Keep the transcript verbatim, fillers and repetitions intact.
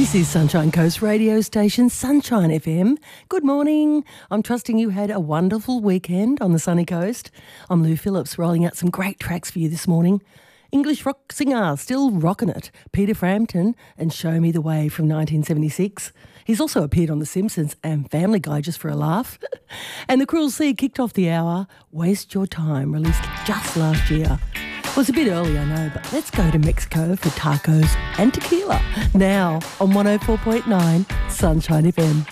This is Sunshine Coast radio station, Sunshine F M. Good morning. I'm trusting you had a wonderful weekend on the sunny coast. I'm Lou Phillips, rolling out some great tracks for you this morning. English rock singer, still rocking it, Peter Frampton and Show Me the Way from nineteen seventy-six. He's also appeared on The Simpsons and Family Guy just for a laugh. And The Cruel Sea kicked off the hour, Waste Your Time, released just last year. Well, it's a bit early, I know, but let's go to Mexico for tacos and tequila now on one oh four point nine Sunshine F M.